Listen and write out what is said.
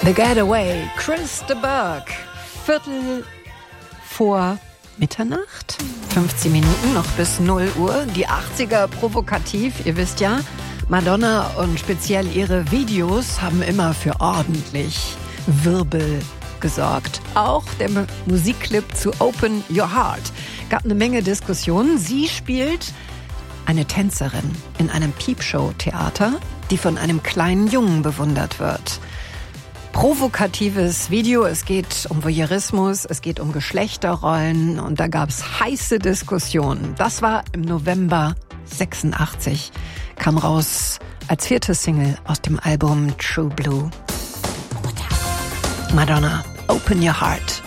The Getaway, Chris de Burgh. 15:45, 15 Minuten, noch bis 0 Uhr. Die 80er provokativ, ihr wisst ja. Madonna und speziell ihre Videos haben immer für ordentlich Wirbel gesorgt. Auch der Musikclip zu Open Your Heart gab eine Menge Diskussionen. Sie spielt eine Tänzerin in einem Peepshow-Theater, die von einem kleinen Jungen bewundert wird. Provokatives Video, es geht um Voyeurismus, es geht um Geschlechterrollen und da gab es heiße Diskussionen. Das war im November 86, kam raus als 4. Single aus dem Album True Blue. Madonna, Open Your Heart.